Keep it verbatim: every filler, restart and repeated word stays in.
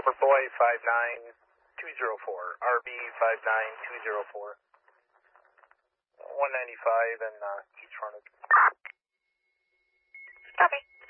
Robert Boy five nine two zero four, R B five nine two zero four, one ninety-five and uh, east frontage. Copy.